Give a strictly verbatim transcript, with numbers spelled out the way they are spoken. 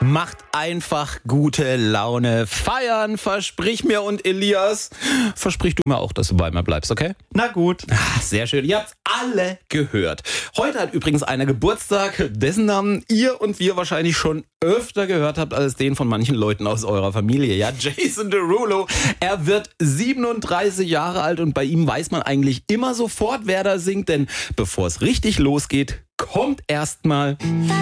Macht einfach gute Laune. Feiern, versprich mir, und Elias, versprich du mir auch, dass du bei mir bleibst, okay? Na gut. Ach, sehr schön. Ihr habt's alle gehört. Heute hat übrigens einer Geburtstag, dessen Namen ihr und wir wahrscheinlich schon öfter gehört habt als den von manchen Leuten aus eurer Familie. Ja, Jason Derulo. Er wird siebenunddreißig Jahre alt und bei ihm weiß man eigentlich immer sofort, wer da singt, denn bevor es richtig losgeht, kommt erstmal